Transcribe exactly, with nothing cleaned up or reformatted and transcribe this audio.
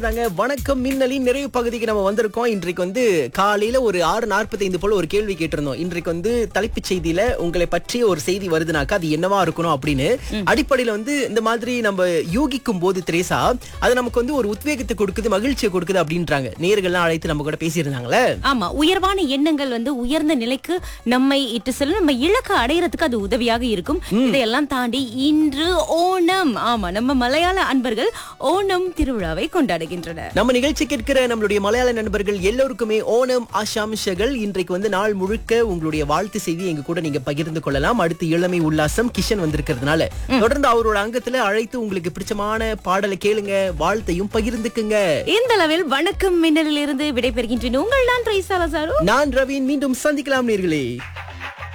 நாங்க வணக்கம் மின்னலின் நிறைவு பகுதிக்கு நம்ம வந்திருக்கோம். இன்றைக்கு வந்து காலையில ஒரு ஆறு நாற்பத்தி ஐந்து போல ஒரு கேள்வி கேட்டிருந்தோம். இன்றைக்கு வந்து தலைப்புச் செய்தியில உங்களை பற்றிய ஒரு செய்தி வருதுனாக்கா அது என்னவா இருக்கணும் அப்படின்னு அடிப்படையில வந்து இந்த மாதிரி நம்ம யூகிக்கும் போது திரேசா அது நமக்கு வந்து ஒரு உத்வேகத்தை கொடுக்குது, மகிழ்ச்சியை கொடுக்குது அப்படின்றாங்க. நேயர்கள்லாம் அழைத்து நம்ம கூட பேசியிருந்தாங்களே. ஆமா, உயர்வான எண்ணங்கள் வந்து உயர்ந்த நிலைக்கு நம்மை இட்டு செல்லும், நம்ம இலக்கு அடையறதுக்கு அது உதவியாக இருக்கும். இதையெல்லாம் தாண்டி இன்று ஓணம். ஆமா, நம்ம மலையாள அன்பர்கள் ஓணம் திருவிழாவை கொண்டாடுகின்றனர். நம்ம நிகழ்ச்சி கேட்கிற நம்மளுடைய மலையாள நண்பர்கள் எல்லோருக்குமே ஓணம் ஆசாம்ஷகள். இன்றைக்கு வந்து நாள் முழுக்க உங்களுடைய வாழ்த்து செய்தி எங்க கூட நீங்க பகிர்ந்து கொள்ளலாம். அடுத்து இளமை உல்லாசம் கிஷன் வந்திருக்கிறதுனால தொடர்ந்து அவரோட அங்கத்துல அழைத்து உங்களுக்கு பிடிச்சமான பாடலை கேளுங்க, வாழ்த்தையும் பகிர்ந்துக்குங்க. இந்த அளவில் வணக்கம் மின்னலில் இருந்து விடைபெறுகின்றேன். உங்கள் நான் ரைசாலா சாரு. நான் ரவீன். மீண்டும் சந்திக்கலாம் நேர்களே.